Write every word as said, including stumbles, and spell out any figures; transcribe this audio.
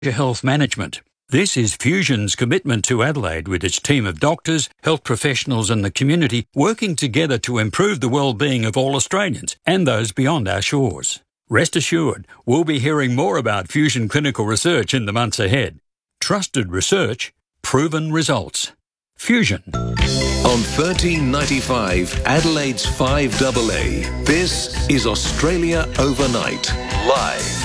Health Management. This is Fusion's commitment to Adelaide with its team of doctors, health professionals and the community working together to improve the well-being of all Australians and those beyond our shores. Rest assured, we'll be hearing more about Fusion clinical research in the months ahead. Trusted research, proven results. Fusion. On thirteen ninety-five, Adelaide's five A A, this is Australia Overnight, live.